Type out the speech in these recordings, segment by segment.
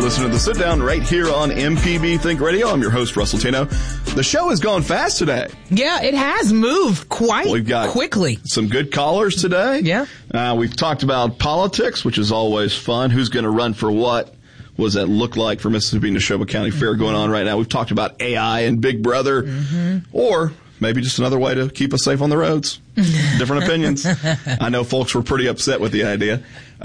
listening to The Sit Down right here on MPB Think Radio. I'm your host, Russell Tino. The show has gone fast today. Yeah, it has moved quite quickly. Some good callers today. Yeah. We've talked about politics, which is always fun. Who's going to run for what? What does that look like for Mississippi Neshoba County Fair going on right now? We've talked about AI and Big Brother, or maybe just another way to keep us safe on the roads. Different opinions. I know folks were pretty upset with the idea.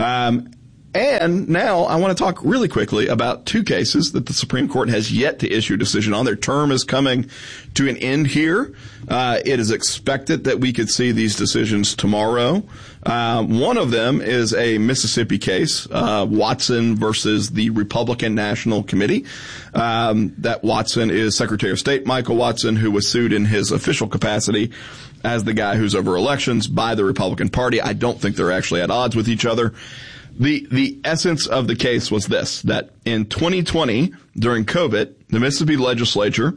And now I want to talk really quickly about two cases that the Supreme Court has yet to issue a decision on. Their term is coming to an end here. It is expected that we could see these decisions tomorrow. One of them is a Mississippi case, Watson versus the Republican National Committee. That Watson is Secretary of State Michael Watson, who was sued in his official capacity as the guy who's over elections by the Republican Party. I don't think they're actually at odds with each other. The essence of the case was this, that in 2020, during COVID, the Mississippi legislature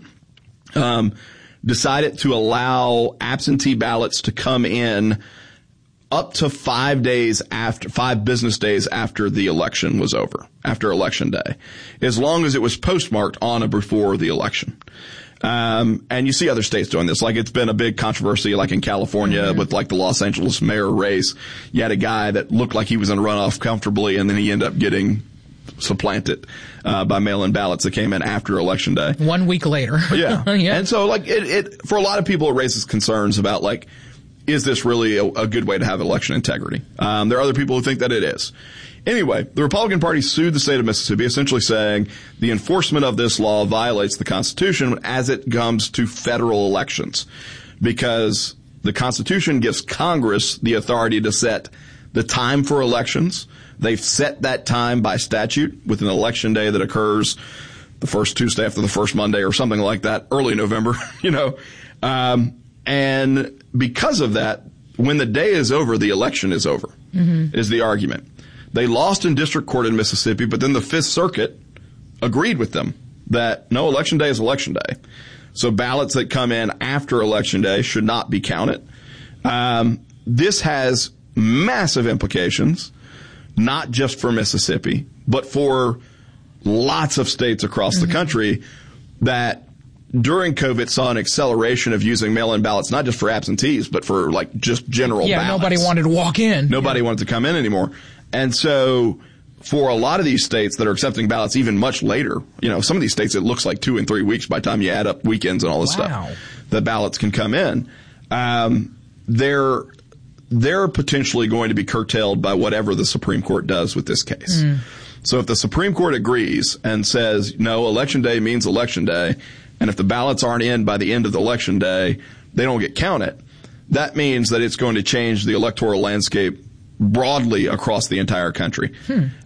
decided to allow absentee ballots to come in up to 5 business days after the election was over, after Election Day, as long as it was postmarked on or before the election. And you see other states doing this. Like, it's been a big controversy, like in California with like the Los Angeles mayor race. You had a guy that looked like he was in a runoff comfortably, and then he ended up getting supplanted by mail-in ballots that came in after Election Day. 1 week later. Yeah. And so, like, it for a lot of people, it raises concerns about, like, is this really a good way to have election integrity? There are other people who think that it is. Anyway, the Republican Party sued the state of Mississippi, essentially saying the enforcement of this law violates the Constitution as it comes to federal elections, because the Constitution gives Congress the authority to set the time for elections. They've set that time by statute with an election day that occurs the first Tuesday after the first Monday or something like that, early November, and because of that, when the day is over, the election is over, is the argument. They lost in district court in Mississippi, but then the Fifth Circuit agreed with them that no, Election Day is Election Day. So ballots that come in after Election Day should not be counted. This has massive implications, not just for Mississippi, but for lots of states across the country that during COVID saw an acceleration of using mail-in ballots, not just for absentees, but for like just general ballots. Yeah, nobody wanted to walk in. Nobody wanted to come in anymore. And so for a lot of these states that are accepting ballots even much later, some of these states, it looks like 2 and 3 weeks by the time you add up weekends and all this stuff, the ballots can come in. They're potentially going to be curtailed by whatever the Supreme Court does with this case. So if the Supreme Court agrees and says, no, Election Day means Election Day, and if the ballots aren't in by the end of the Election Day, they don't get counted, that means that it's going to change the electoral landscape broadly across the entire country.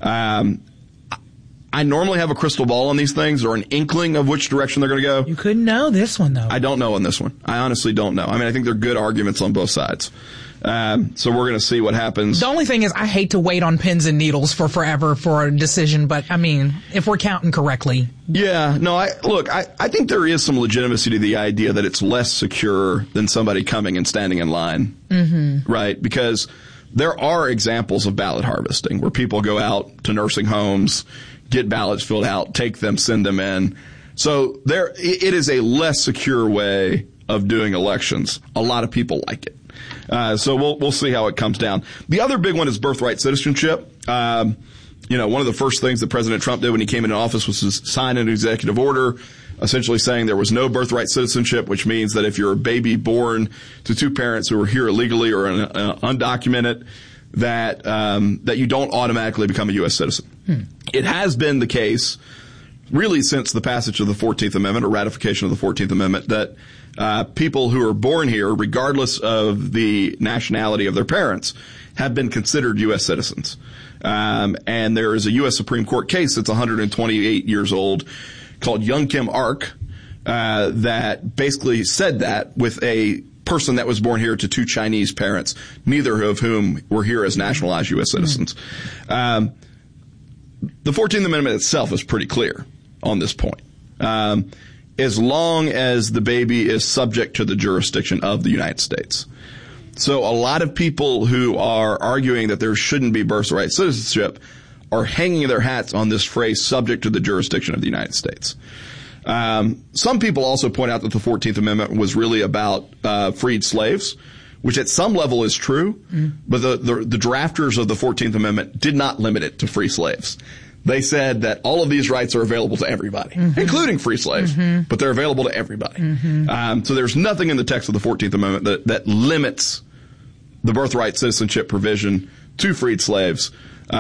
I normally have a crystal ball on these things, or an inkling of which direction they're going to go. You couldn't know this one, though. I don't know on this one. I honestly don't know. I mean, I think there are good arguments on both sides. So we're going to see what happens. The only thing is, I hate to wait on pins and needles for forever for a decision, but I mean, if we're counting correctly. Yeah, no, I think there is some legitimacy to the idea that it's less secure than somebody coming and standing in line. Right? Because there are examples of ballot harvesting where people go out to nursing homes, get ballots filled out, take them, send them in. So it is a less secure way of doing elections. A lot of people like it. So we'll see how it comes down. The other big one is birthright citizenship. One of the first things that President Trump did when he came into office was to sign an executive order essentially saying there was no birthright citizenship, which means that if you're a baby born to two parents who are here illegally or undocumented, that you don't automatically become a U.S. citizen. It has been the case really since the passage of the 14th Amendment, or ratification of the 14th Amendment, that people who are born here, regardless of the nationality of their parents, have been considered U.S. citizens. And there is a U.S. Supreme Court case that's 128 years old called Young Kim Ark that basically said that with a person that was born here to two Chinese parents, neither of whom were here as nationalized U.S. citizens. The 14th Amendment itself is pretty clear on this point. As long as the baby is subject to the jurisdiction of the United States. So a lot of people who are arguing that there shouldn't be birthright citizenship are hanging their hats on this phrase, subject to the jurisdiction of the United States. Some people also point out that the 14th Amendment was really about freed slaves, which at some level is true, but the drafters of the 14th Amendment did not limit it to free slaves. They said that all of these rights are available to everybody, including free slaves, but they're available to everybody. So there's nothing in the text of the 14th Amendment that limits the birthright citizenship provision to freed slaves.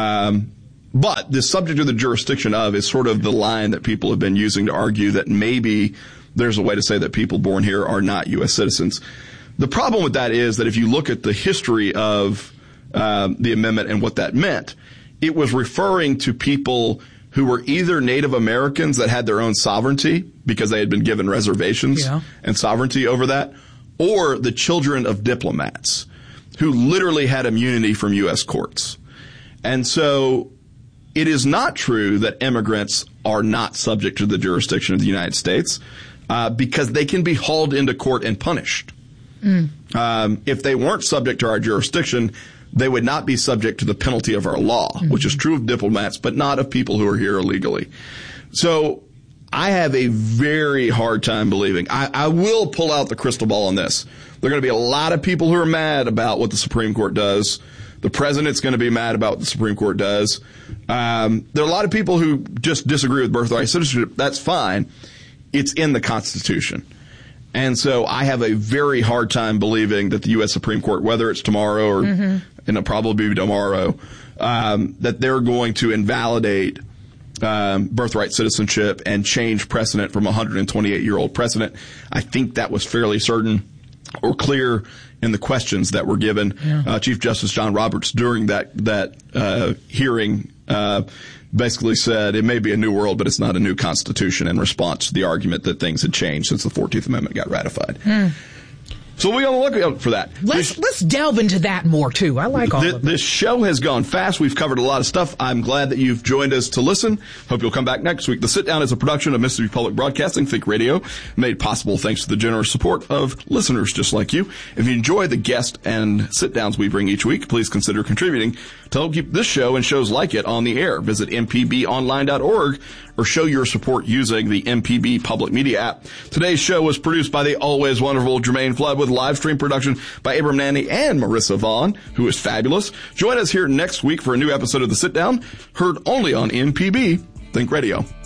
But the subject of the jurisdiction of is sort of the line that people have been using to argue that maybe there's a way to say that people born here are not U.S. citizens. The problem with that is that if you look at the history of the amendment and what that meant, it was referring to people who were either Native Americans that had their own sovereignty because they had been given reservations and sovereignty over that, or the children of diplomats who literally had immunity from U.S. courts. And so it is not true that immigrants are not subject to the jurisdiction of the United States because they can be hauled into court and punished. If they weren't subject to our jurisdiction, they would not be subject to the penalty of our law, which is true of diplomats, but not of people who are here illegally. So I have a very hard time believing. I will pull out the crystal ball on this. There are going to be a lot of people who are mad about what the Supreme Court does. The president's going to be mad about what the Supreme Court does. There are a lot of people who just disagree with birthright citizenship. That's fine. It's in the Constitution. And so I have a very hard time believing that the U.S. Supreme Court, whether it's tomorrow or and it'll probably be tomorrow, that they're going to invalidate birthright citizenship and change precedent from a 128-year-old precedent. I think that was fairly certain or clear in the questions that were given. Chief Justice John Roberts during that hearing basically said it may be a new world, but it's not a new constitution, in response to the argument that things had changed since the 14th Amendment got ratified. So we got to look out for that. Let's delve into that more, too. I like all of it. This show has gone fast. We've covered a lot of stuff. I'm glad that you've joined us to listen. Hope you'll come back next week. The Sit Down is a production of Mississippi Public Broadcasting, Think Radio, made possible thanks to the generous support of listeners just like you. If you enjoy the guest and sit-downs we bring each week, please consider contributing to help keep this show and shows like it on the air. Visit mpbonline.org or show your support using the MPB Public Media app. Today's show was produced by the always wonderful Jermaine Flood with live stream production by Abram Nanny and Marissa Vaughn, who is fabulous. Join us here next week for a new episode of The Sit Down, heard only on MPB Think Radio.